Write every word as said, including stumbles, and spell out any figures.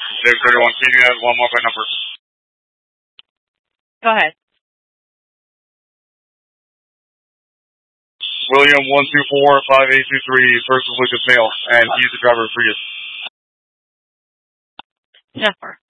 Dave thirty-one, can you add one more by number? Go ahead. William one two four five eight two three versus Lucas Mail, and use the driver for you. Jennifer.